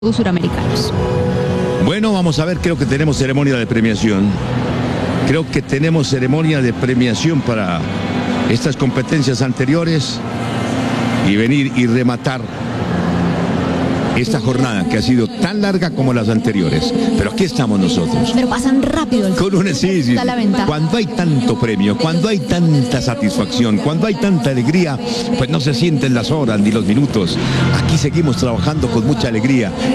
Suramericanos. Bueno, vamos a ver, creo que tenemos ceremonia de premiación. Creo que tenemos ceremonia de premiación para estas competencias anteriores y venir y rematar esta jornada que ha sido tan larga como las anteriores. Pero aquí estamos nosotros. Pero pasan rápido. Sí. Da la ventaja. Cuando hay tanto premio, cuando hay tanta satisfacción, cuando hay tanta alegría, pues no se sienten las horas ni los minutos. Aquí seguimos trabajando con mucha alegría.